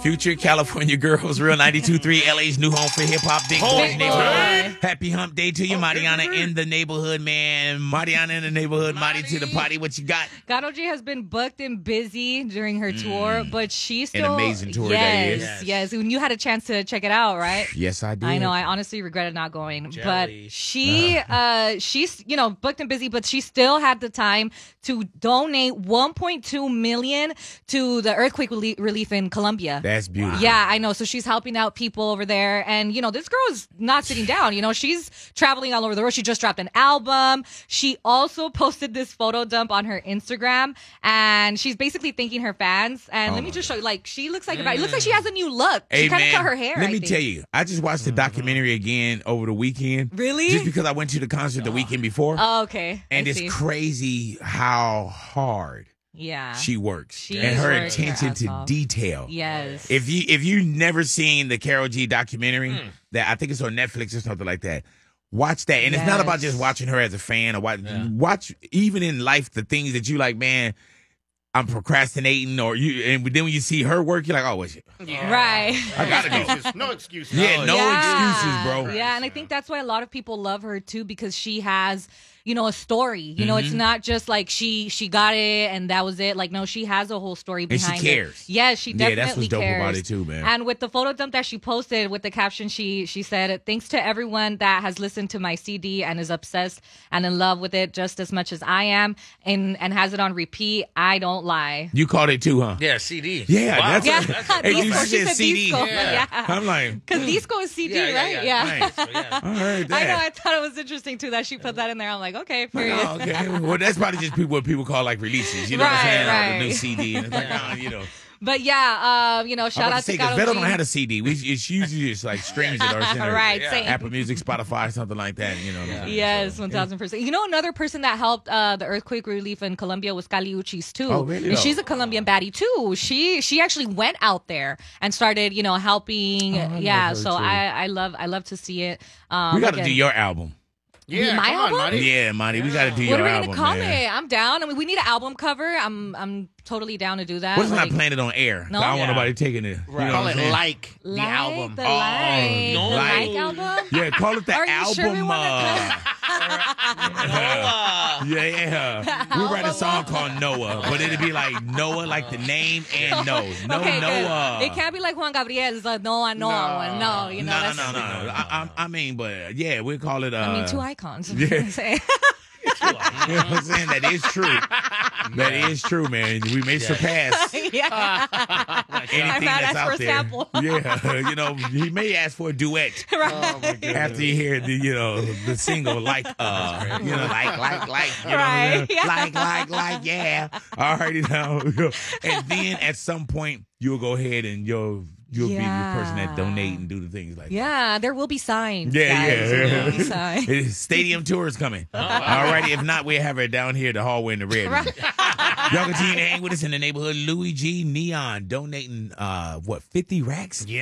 Future California Girls, Real 92.3, LA's new home for hip hop, Big Boys Neighborhood. Happy hump day to you, Mariana in the neighborhood, man. Mariana in the neighborhood, Marty to the party. What you got? Garo G has been booked and busy during her tour, but she's still An amazing tour yes, that is. Yes, and you had a chance to check it out, right? Yes, I did. I know. I honestly regretted not going, Jelly. but she's booked and busy, but she still had the time to donate 1.2 million to the earthquake relief in Colombia. That's beautiful. Yeah, I know. So she's helping out people over there. And, this girl is not sitting down. She's traveling all over the world. She just dropped an album. She also posted this photo dump on her Instagram. And she's basically thanking her fans. And let me just show you. She looks like it looks like she has a new look. She Hey, kind of man, cut her hair, let I me think. tell you, I just watched the documentary again over the weekend. Really? Just because I went to the concert the weekend before. Oh, okay. And I it's see. crazy how hard Yeah. she works. She and her works her attention ass to off. detail. Yes. If you've never seen the Karol G documentary, that I think it's on Netflix or something like that, watch that. And it's not about just watching her as a fan or watch even in life the things that you like, man, I'm procrastinating, or then when you see her work, you're like, oh, what's it? Right. I gotta go. No excuses. Yeah, no excuses, bro. Yeah, and I think that's why a lot of people love her too, because she has, a story. It's not just like she got it and that was it. No, she has a whole story And behind she cares. it. Yes, she definitely that's what's dope cares. about it too, man. And with the photo dump that she posted with the caption, she said, "Thanks to everyone that has listened to my CD and is obsessed and in love with it just as much as I am, and has it on repeat. I don't lie." You caught it too, huh? Yeah, CD. Yeah, Wow. that's Yeah, Hey, you Disco. She said said CD. Disco. Yeah. I'm like, Because Disco is CD, right? Nice. So, yeah. I heard that. I know. I thought it was interesting too that she put that in there. I'm like, okay, period. Oh, okay. Well, that's probably just what people call releases. You know what I'm saying? Right. Like the new CD. And it's like, But yeah, shout out to because Garo Beto G. don't have a CD. It's usually just like streams it or something. Right, same. Apple Music, Spotify, something like that. Yes, 1,000%. Another person that helped the earthquake relief in Colombia was Kali Uchis too. Oh, really? And she's a Colombian baddie too. She actually went out there and started, helping. I love Yeah, her, so too. I love to see it. We got to do your album. Yeah, My come on, album? Marty. Yeah, Monty, we got to do What your are we album, gonna call man. it? I'm down. I mean, we need an album cover. I'm totally down to do that. What if not playing it on air? No? I don't want nobody taking it. Right. You know Call what it I'm saying? Like the album. The like, no. the Like. like album. Yeah, call it the Are you album. sure we wanna Yeah. We'll write a song called Noah, but it'd be like Noah, like the name, and no Okay, Noah. good. It can't be like Juan Gabriel. It's like Noah. No. No. I mean, but yeah, we'll call it. I mean, two icons. Yeah. You know what I'm saying? That is true. That is true, man. We may surpass Yeah. anything I might that's ask out for a there. sample. Yeah, he may ask for a duet after you hear the single like like you know Right, what I mean? yeah. like yeah. All righty now, and then at some point you'll go ahead and you'll be the person that donate and do the things like that. Yeah, there will be signs. Yeah, guys. yeah. There will be signs. Stadium tour is coming. All righty. If not, we'll have it down here, the hallway in the red room. Y'all continue to hang with us in the neighborhood. Louis G. Neon donating, 50 racks? Yeah.